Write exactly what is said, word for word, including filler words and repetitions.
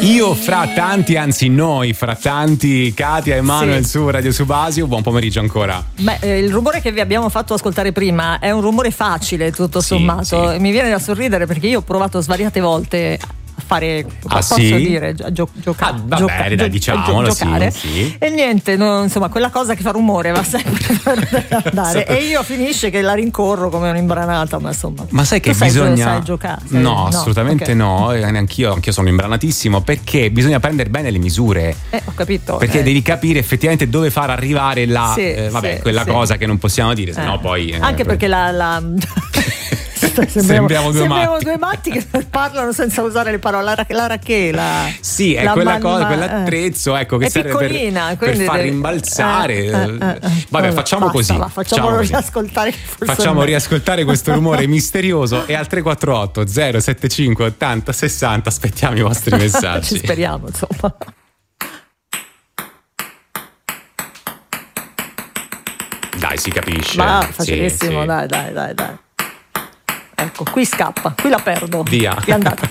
Io fra tanti, anzi noi fra tanti, Katia e Manuel, sì, su Radio Subasio. Buon pomeriggio ancora. Beh, eh, il rumore che vi abbiamo fatto ascoltare prima è un rumore facile, tutto sì, sommato. sì. Mi viene da sorridere perché io ho provato svariate volte a fare, ah, posso sì? dire, gio- gioca- ah, va gioca- bene, dai, gio- diciamolo, giocare sì, sì. E niente, no, insomma, quella cosa che fa rumore va sempre per andare e io finisce che la rincorro come un'imbranata, ma insomma. Ma sai che tu sai, bisogna sai giocare? Sai... No, no, assolutamente okay. no, e anch'io, anch'io sono imbranatissimo, perché bisogna prendere bene le misure. Eh, ho capito. Perché eh. devi capire effettivamente dove far arrivare la sì, eh, vabbè, sì, quella sì. cosa che non possiamo dire, sennò eh. poi eh, anche perché la, la... Sembriamo, sembriamo due sembriamo matti. due matti che parlano senza usare le parole. La, la rachela. Sì, è la quella man- cosa, ma- quell'attrezzo, ecco, che è serve piccolina, per, per quindi far deve- rimbalzare. eh, eh, eh, eh. Vabbè, facciamo Basta, così. va, facciamolo così. riascoltare. Forse Facciamo non... riascoltare questo rumore misterioso e al tre quattro otto zero sette cinque ottanta sessanta aspettiamo i vostri messaggi. Ci speriamo, insomma. Dai, si capisce. Ma sì, facilissimo, sì. dai, dai, dai, dai. Ecco, qui scappa, qui la perdo. Via. È andata.